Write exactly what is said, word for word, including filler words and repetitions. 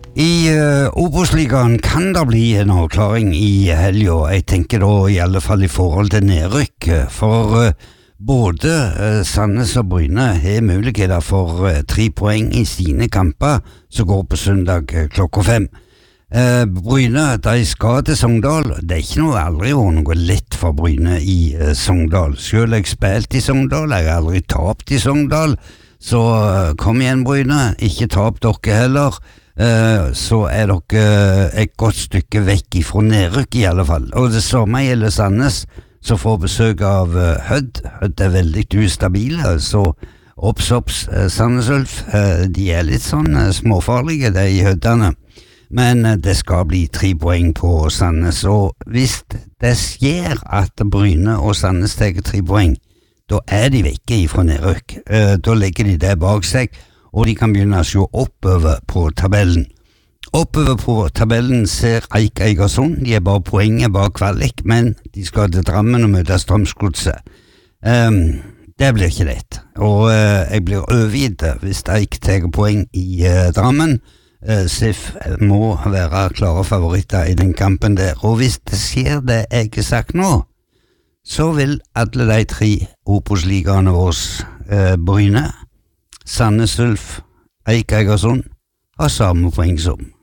I uh, Obos-ligaen kan det bli en avklaring i helgen, jeg tenker da i alle fall i forhold til nedrykk, for uh, både uh, Sandnes og Bryne har muligheter for uh, tre poeng i sine kamper som går på søndag uh, klokka fem. Uh, Bryne, de skal til Sogndal. Det er ikke noe aldri vært noe lett for Bryne i uh, Sogndal. Selv har jeg spilt i Sogndal, jeg har aldri tapt i Sogndal, så uh, kom igjen Bryne, ikke tap dere heller. Uh, så er dere uh, et godt stykke vekk fra nedrykk i alle fall. Og det samme gjelder Sandnes, som får besøk av uh, Hødd. Hødd er veldig ustabile, så opps, opps, uh, Sandnes Ulf, uh, de er litt sånn uh, småfarlige, de i Høddene. Men uh, det skal bli tre poeng på Sandnes, og hvis det skjer at Bryne og Sandnes tar tre poeng, da er de vekke fra nedrykk. Uh, da legger de det bak seg, og de kan begynne å se oppover på tabellen. Oppover på tabellen ser Eik Eigersund, de er bare poenget bak kvalik, men de skal til Drammen og møte Strømsgodset. Um, det blir ikke lett, og uh, jeg blir overgitt hvis Eik tar poeng i uh, Drammen. Uh, Sif må være klare favoritter i den kampen der, og hvis det skjer det jeg har sagt nå, så vil alle de tre Obos-ligaene våre, uh, Bryne, Sandnes Ulf, Eik Eigersund har samme poeng som